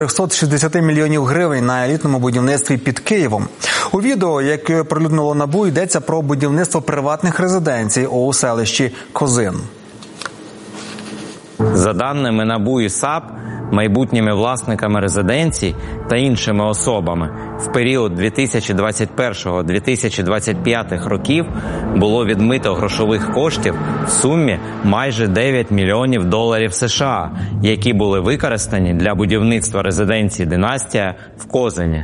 360 мільйонів гривень на елітному будівництві під Києвом. У відео, яке оприлюднило НАБУ, йдеться про будівництво приватних резиденцій у селищі Козин. За даними НАБУ і САП, майбутніми власниками резиденцій та іншими особами в період 2021-2025 років було відмито грошових коштів в сумі майже $9 мільйонів США, які були використані для будівництва резиденції «Династія» в Козині.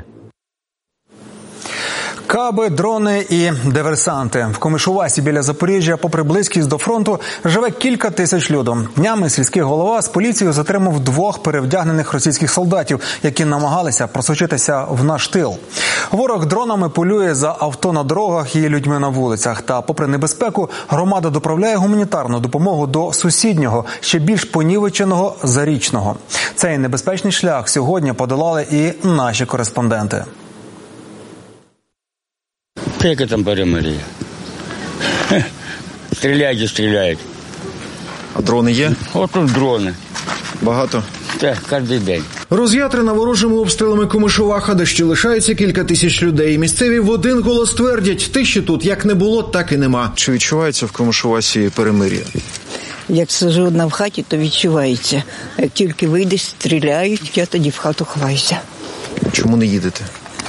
Каби, дрони і диверсанти. В Комишувасі біля Запоріжжя, попри близькість до фронту, живе кілька тисяч люду. Днями сільський голова з поліцією затримав 2 перевдягнених російських солдатів, які намагалися просочитися в наш тил. Ворог дронами полює за авто на дорогах і людьми на вулицях. Та, попри небезпеку, громада доправляє гуманітарну допомогу до сусіднього, ще більш понівеченого Зарічного. Цей небезпечний шлях сьогодні подолали і наші кореспонденти. Яке там перемир'я? Стріляють і стріляють. А дрони є? От тут дрони. Багато? Так, кожен день. Роз'ятрена ворожими обстрілами Комишуваха, де ще лишається кілька тисяч людей. Місцеві в один голос твердять, тиші тут як не було, так і нема. Чи відчувається в Комишувасі перемир'я? Як сиджу одна в хаті, то відчувається. Як тільки вийдеш, стріляють, я тоді в хату ховаюся. Чому не їдете?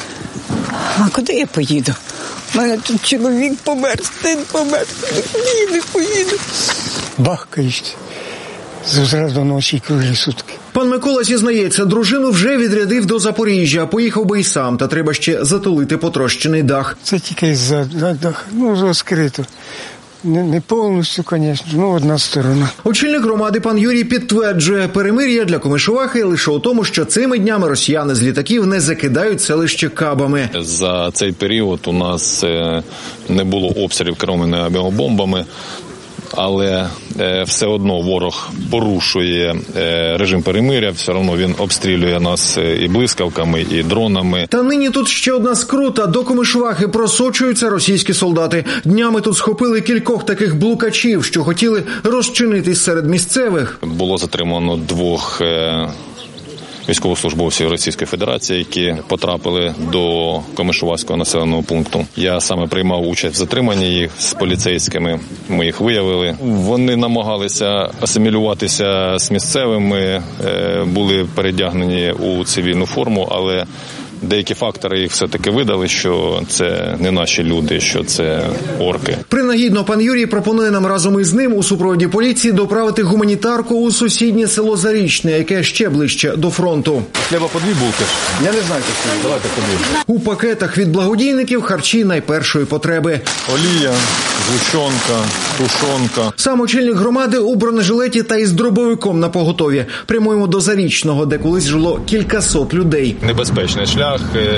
А куди я поїду? У мене тут чоловік помер, син помер. Не поїду. Бахкають. Зразу ночі круглі сутки. Пан Микола зізнається, дружину вже відрядив до Запоріжжя, поїхав би й сам, та треба ще затулити потрощений дах. Це тільки розкрито. Не повністю, звісно, одна сторона. Очільник громади пан Юрій підтверджує, перемир'я для Комишувахи лише у тому, що цими днями росіяни з літаків не закидають селище кабами. За цей період у нас не було обстрілів керованими авіабомбами, але все одно ворог порушує режим перемир'я, все одно він обстрілює нас і блискавками, і дронами. Та нині тут ще одна скрута. До Комишувахи просочуються російські солдати. Днями тут схопили кількох таких блукачів, що хотіли розчинитись серед місцевих. Було затримано 2 військовослужбовців Російської Федерації, які потрапили до Комишувацького населеного пункту. Я саме приймав участь в затриманні їх з поліцейськими. Ми їх виявили. Вони намагалися асимілюватися з місцевими, були передягнені у цивільну форму, але деякі фактори їх все-таки видали, що це не наші люди, що це орки. Принагідно пан Юрій пропонує нам разом із ним у супроводі поліції доправити гуманітарку у сусіднє село Зарічне, яке ще ближче до фронту. Треба по 2 булки. Я не знаю, що давайте по 2. У пакетах від благодійників харчі найпершої потреби. Олія, згущенка, тушонка. Сам очільник громади у бронежилеті та із дробовиком на поготові. Прямуємо до Зарічного, де колись жило кількасот людей. Небезпечний шлях.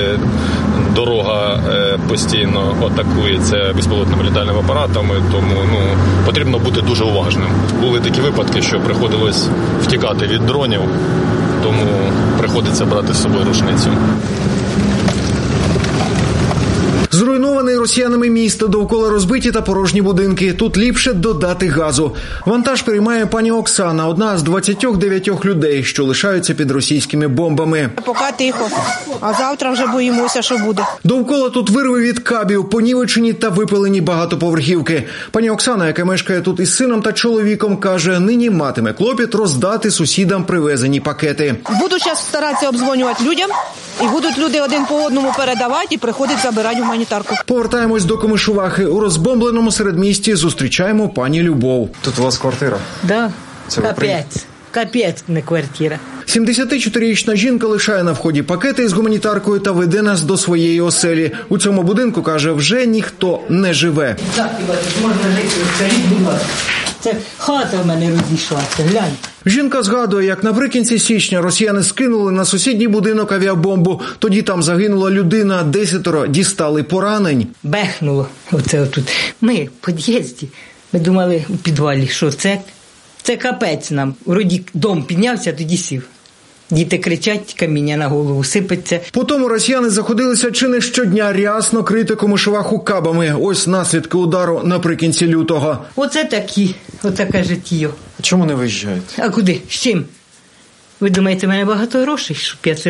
Дорога постійно атакується безпілотними літальними апаратами, тому потрібно бути дуже уважним. Були такі випадки, що приходилось втікати від дронів, тому приходиться брати з собою рушницю. Зруйнований росіянами місто, довкола розбиті та порожні будинки. Тут ліпше додати газу. Вантаж переймає пані Оксана, одна з 29 людей, що лишаються під російськими бомбами. Поки тихо, а завтра вже боїмося, що буде. Довкола тут вирви від кабів, понівечені та випилені багатоповерхівки. Пані Оксана, яка мешкає тут із сином та чоловіком, каже, нині матиме клопіт роздати сусідам привезені пакети. Буду зараз старатися обдзвонювати людям, і будуть люди один по одному передавати і приходять забирати гуманітарку. Повертаємось до Комишувахи. У розбомбленому середмісті зустрічаємо пані Любов. Тут у вас квартира? Да, капець не квартира. 74-річна жінка лишає на вході пакети із гуманітаркою та веде нас до своєї оселі. У цьому будинку, каже, вже ніхто не живе. Так, можна жити, скажіть, будь ласка. Це хата в мене розійшлася, глянь. Жінка згадує, як наприкінці січня росіяни скинули на сусідній будинок авіабомбу. Тоді там загинула людина, 10 дістали поранень. Бехнуло оце отут. Ми в під'їзді, ми думали у підвалі, що це капець нам. Вроді дом піднявся, тоді сів. Діти кричать, каміння на голову сипеться. Потім росіяни заходилися чи не щодня рясно крити Комишуваху кабами. Ось наслідки удару наприкінці лютого. Оце такі, отаке життя. Чому не виїжджаєте? А куди? З чим? Ви думаєте, в мене багато грошей, щоб я це